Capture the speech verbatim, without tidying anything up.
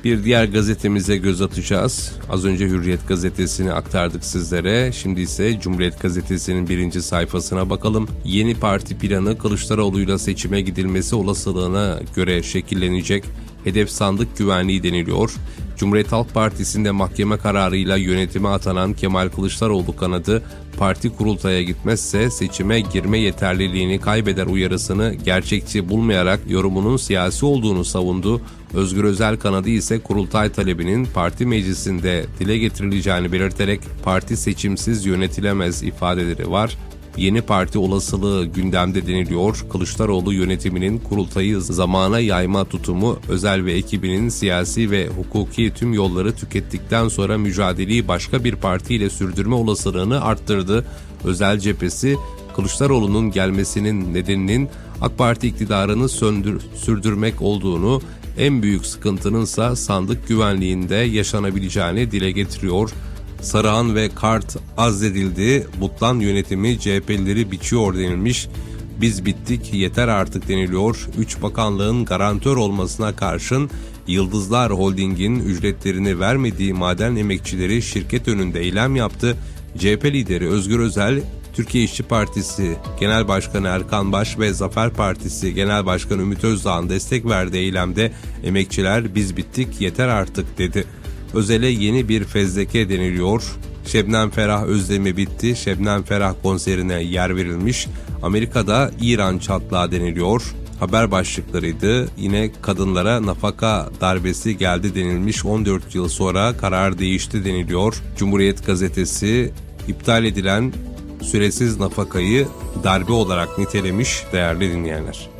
Bir diğer gazetemize göz atacağız. Az önce Hürriyet gazetesini aktardık sizlere. Şimdi ise Cumhuriyet gazetesinin birinci sayfasına bakalım. Yeni parti planı Kılıçdaroğlu'yla seçime gidilmesi olasılığına göre şekillenecek. Hedef sandık güvenliği deniliyor. Cumhuriyet Halk Partisi'nde mahkeme kararıyla yönetime atanan Kemal Kılıçdaroğlu kanadı parti kurultaya gitmezse seçime girme yeterliliğini kaybeder uyarısını gerçekçi bulmayarak yorumunun siyasi olduğunu savundu. Özgür Özel kanadı ise kurultay talebinin parti meclisinde dile getirileceğini belirterek parti seçimsiz yönetilemez ifadeleri var. Yeni parti olasılığı gündemde deniliyor. Kılıçdaroğlu yönetiminin kurultayı zamana yayma tutumu Özel ve ekibinin siyasi ve hukuki tüm yolları tükettikten sonra mücadeleyi başka bir partiyle sürdürme olasılığını arttırdı. Özel cephesi Kılıçdaroğlu'nun gelmesinin nedeninin AK Parti iktidarını söndür, sürdürmek olduğunu, en büyük sıkıntınınsa sandık güvenliğinde yaşanabileceğini dile getiriyor. Sarıhan ve Kart azledildi, Butlan yönetimi C H P'lileri biçiyor denilmiş, biz bittik yeter artık deniliyor. Üç bakanlığın garantör olmasına karşın Yıldızlar Holding'in ücretlerini vermediği maden emekçileri şirket önünde eylem yaptı. C H P lideri Özgür Özel, Türkiye İşçi Partisi Genel Başkanı Erkan Baş ve Zafer Partisi Genel Başkanı Ümit Özdağ'ın destek verdiği eylemde emekçiler biz bittik yeter artık dedi. Özel'e yeni bir fezleke deniliyor. Şebnem Ferah özlemi bitti. Şebnem Ferah konserine yer verilmiş. Amerika'da İran çatlağı deniliyor. Haber başlıklarıydı. Yine kadınlara nafaka darbesi geldi denilmiş. on dört yıl sonra karar değişti deniliyor. Cumhuriyet gazetesi iptal edilen süresiz nafakayı darbe olarak nitelemiş değerli dinleyenler.